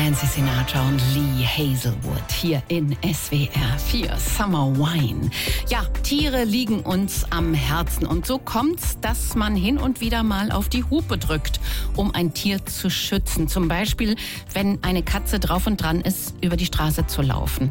Nancy Sinatra und Lee Hazelwood hier in SWR 4 Summer Wine. Ja, Tiere liegen uns am Herzen und so kommt's, dass man hin und wieder mal auf die Hupe drückt, um ein Tier zu schützen. Zum Beispiel, wenn eine Katze drauf und dran ist, über die Straße zu laufen.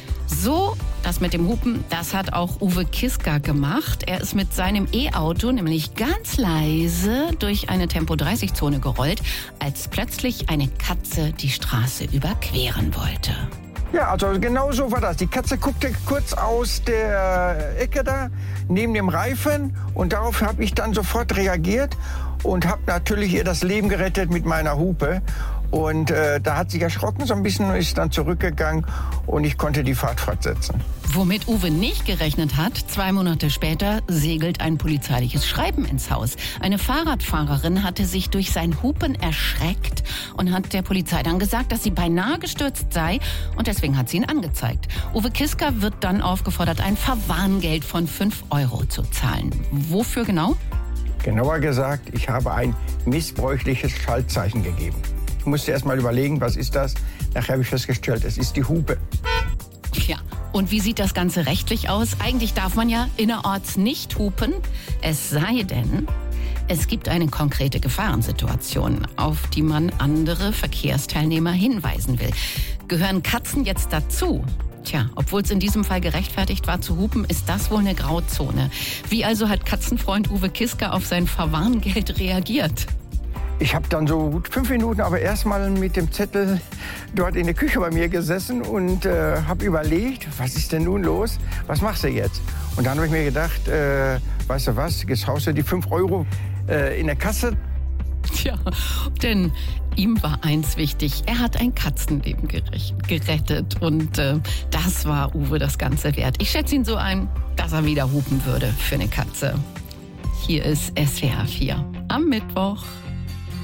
So, das mit dem Hupen, das hat auch Uwe Kiska gemacht. Er ist mit seinem E-Auto nämlich ganz leise durch eine Tempo-30-Zone gerollt, als plötzlich eine Katze die Straße überqueren wollte. Ja, also genau so war das. Die Katze guckte kurz aus der Ecke da, neben dem Reifen. Und darauf habe ich dann sofort reagiert und habe natürlich ihr das Leben gerettet mit meiner Hupe. Und da hat sie erschrocken so ein bisschen und ist dann zurückgegangen und ich konnte die Fahrt fortsetzen. Womit Uwe nicht gerechnet hat, 2 Monate später segelt ein polizeiliches Schreiben ins Haus. Eine Fahrradfahrerin hatte sich durch sein Hupen erschreckt und hat der Polizei dann gesagt, dass sie beinahe gestürzt sei und deswegen hat sie ihn angezeigt. Uwe Kiska wird dann aufgefordert, ein Verwarngeld von 5 Euro zu zahlen. Wofür genau? Genauer gesagt, ich habe ein missbräuchliches Schaltzeichen gegeben. Ich musste erst mal überlegen, was ist das? Nachher habe ich festgestellt, es ist die Hupe. Ja, und wie sieht das Ganze rechtlich aus? Eigentlich darf man ja innerorts nicht hupen, es sei denn, es gibt eine konkrete Gefahrensituation, auf die man andere Verkehrsteilnehmer hinweisen will. Gehören Katzen jetzt dazu? Tja, obwohl es in diesem Fall gerechtfertigt war zu hupen, ist das wohl eine Grauzone. Wie also hat Katzenfreund Uwe Kiska auf sein Verwarngeld reagiert? Ich habe dann so gut 5 Minuten aber erstmal mit dem Zettel dort in der Küche bei mir gesessen und habe überlegt, was ist denn nun los? Was machst du jetzt? Und dann habe ich mir gedacht, weißt du was, jetzt haust du die 5 Euro in der Kasse. Tja, denn ihm war eins wichtig, er hat ein Katzenleben gerettet und das war Uwe das Ganze wert. Ich schätze ihn so ein, dass er wieder hupen würde für eine Katze. Hier ist SWR 4 am Mittwoch.